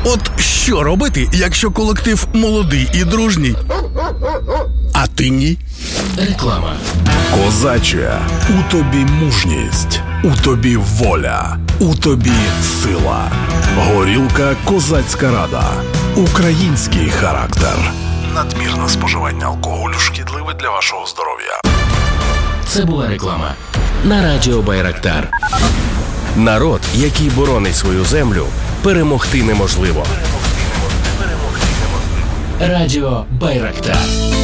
От що робити, якщо колектив молодий і дружній, а ти ні? Реклама. Козаче, у тобі мужність, у тобі воля, у тобі сила. Горілка «Козацька рада». Український характер. Надмірне споживання алкоголю шкідливе для вашого здоров'я. Це була реклама. На радіо Байрактар. Народ, який боронить свою землю, перемогти неможливо. Радіо Байрактар.